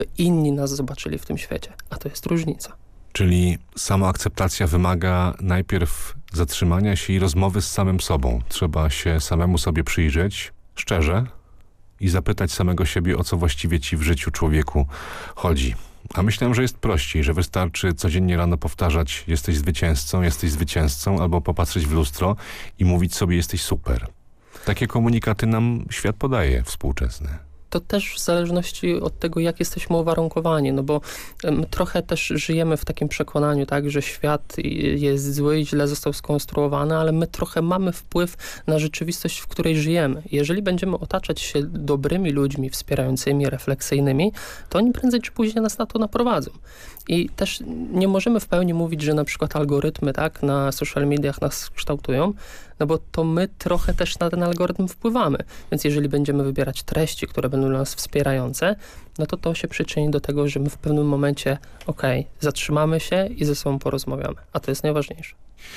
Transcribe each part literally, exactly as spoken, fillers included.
inni nas zobaczyli w tym świecie, a to jest różnica. Czyli samoakceptacja wymaga najpierw zatrzymania się i rozmowy z samym sobą. Trzeba się samemu sobie przyjrzeć szczerze i zapytać samego siebie, o co właściwie ci w życiu człowieku chodzi. A myślałem, że jest prościej, że wystarczy codziennie rano powtarzać: jesteś zwycięzcą, jesteś zwycięzcą, albo popatrzeć w lustro i mówić sobie: jesteś super. Takie komunikaty nam świat podaje współczesny. To też w zależności od tego, jak jesteśmy uwarunkowani, no bo my trochę też żyjemy w takim przekonaniu, tak, że świat jest zły i źle został skonstruowany, ale my trochę mamy wpływ na rzeczywistość, w której żyjemy. Jeżeli będziemy otaczać się dobrymi ludźmi, wspierającymi, refleksyjnymi, to oni prędzej czy później nas na to naprowadzą. I też nie możemy w pełni mówić, że na przykład algorytmy, tak, na social mediach nas kształtują, no bo to my trochę też na ten algorytm wpływamy. Więc jeżeli będziemy wybierać treści, które będą dla nas wspierające, no to to się przyczyni do tego, że my w pewnym momencie, okej, okay, zatrzymamy się i ze sobą porozmawiamy. A to jest najważniejsze.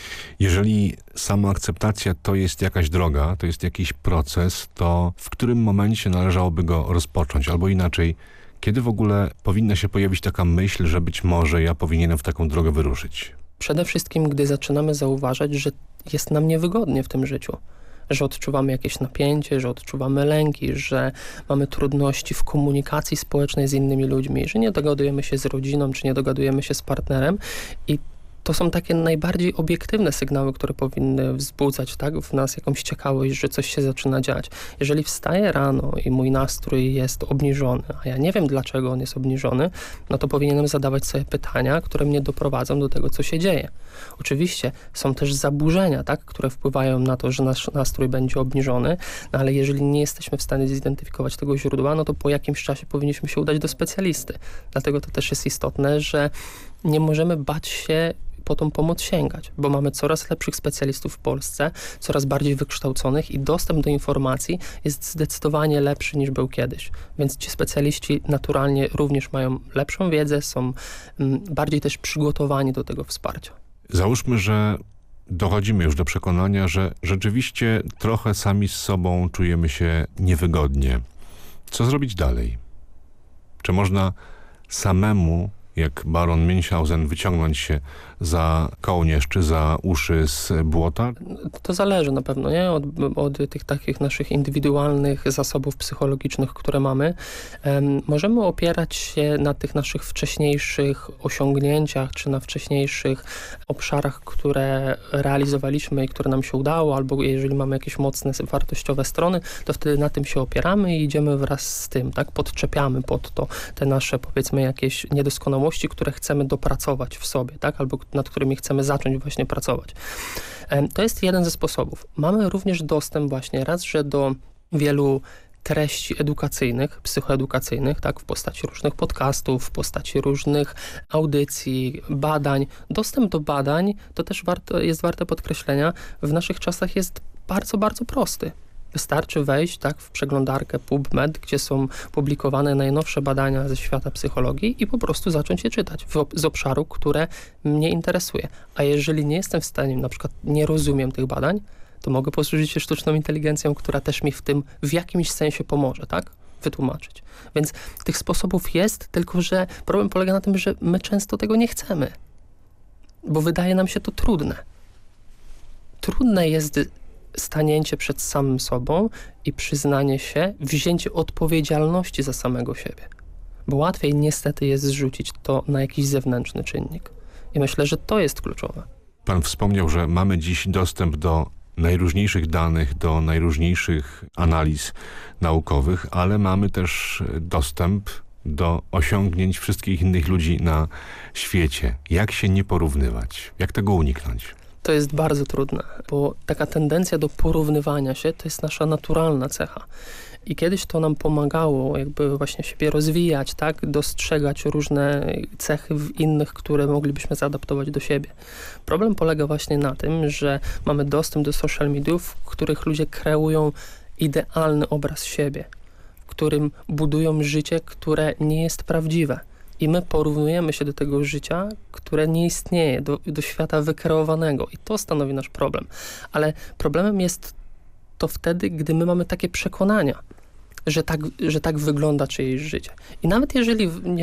Jeżeli samoakceptacja to jest jakaś droga, to jest jakiś proces, to w którym momencie należałoby go rozpocząć? Albo inaczej, kiedy w ogóle powinna się pojawić taka myśl, że być może ja powinienem w taką drogę wyruszyć? Przede wszystkim, gdy zaczynamy zauważać, że jest nam niewygodnie w tym życiu. Że odczuwamy jakieś napięcie, że odczuwamy lęki, że mamy trudności w komunikacji społecznej z innymi ludźmi, że nie dogadujemy się z rodziną, czy nie dogadujemy się z partnerem i to są takie najbardziej obiektywne sygnały, które powinny wzbudzać, tak, w nas jakąś ciekawość, że coś się zaczyna dziać. Jeżeli wstaję rano i mój nastrój jest obniżony, a ja nie wiem, dlaczego on jest obniżony, no to powinienem zadawać sobie pytania, które mnie doprowadzą do tego, co się dzieje. Oczywiście są też zaburzenia, tak, które wpływają na to, że nasz nastrój będzie obniżony, no ale jeżeli nie jesteśmy w stanie zidentyfikować tego źródła, no to po jakimś czasie powinniśmy się udać do specjalisty. Dlatego to też jest istotne, że nie możemy bać się po tą pomoc sięgać, bo mamy coraz lepszych specjalistów w Polsce, coraz bardziej wykształconych i dostęp do informacji jest zdecydowanie lepszy niż był kiedyś. Więc ci specjaliści naturalnie również mają lepszą wiedzę, są m, bardziej też przygotowani do tego wsparcia. Załóżmy, że dochodzimy już do przekonania, że rzeczywiście trochę sami z sobą czujemy się niewygodnie. Co zrobić dalej? Czy można samemu, jak baron Münchhausen, wyciągnąć się za kołnierz czy za uszy z błota? To zależy na pewno, nie? Od, od tych takich naszych indywidualnych zasobów psychologicznych, które mamy. Um, możemy opierać się na tych naszych wcześniejszych osiągnięciach, czy na wcześniejszych obszarach, które realizowaliśmy i które nam się udało, albo jeżeli mamy jakieś mocne, wartościowe strony, to wtedy na tym się opieramy i idziemy wraz z tym, tak? Podczepiamy pod to te nasze, powiedzmy, jakieś niedoskonałości, które chcemy dopracować w sobie, tak? Albo nad którymi chcemy zacząć właśnie pracować. To jest jeden ze sposobów. Mamy również dostęp właśnie raz, że do wielu treści edukacyjnych, psychoedukacyjnych, tak, w postaci różnych podcastów, w postaci różnych audycji, badań. Dostęp do badań, to też warto, jest warte podkreślenia, w naszych czasach jest bardzo, bardzo prosty. Wystarczy wejść, tak, w przeglądarkę PubMed, gdzie są publikowane najnowsze badania ze świata psychologii i po prostu zacząć je czytać w, z obszaru, które mnie interesuje. A jeżeli nie jestem w stanie, na przykład nie rozumiem tych badań, to mogę posłużyć się sztuczną inteligencją, która też mi w tym w jakimś sensie pomoże, tak, wytłumaczyć. Więc tych sposobów jest, tylko że problem polega na tym, że my często tego nie chcemy, bo wydaje nam się to trudne. Trudne jest stanięcie przed samym sobą i przyznanie się, wzięcie odpowiedzialności za samego siebie. Bo łatwiej niestety jest zrzucić to na jakiś zewnętrzny czynnik. I myślę, że to jest kluczowe. Pan wspomniał, że mamy dziś dostęp do najróżniejszych danych, do najróżniejszych analiz naukowych, ale mamy też dostęp do osiągnięć wszystkich innych ludzi na świecie. Jak się nie porównywać? Jak tego uniknąć? To jest bardzo trudne, bo taka tendencja do porównywania się to jest nasza naturalna cecha. I kiedyś to nam pomagało jakby właśnie siebie rozwijać, tak, dostrzegać różne cechy w innych, które moglibyśmy zaadaptować do siebie. Problem polega właśnie na tym, że mamy dostęp do social mediów, w których ludzie kreują idealny obraz siebie, w którym budują życie, które nie jest prawdziwe. I my porównujemy się do tego życia, które nie istnieje, do, do świata wykreowanego. I to stanowi nasz problem. Ale problemem jest to wtedy, gdy my mamy takie przekonania. że tak, że tak wygląda czyjeś życie. I nawet jeżeli nie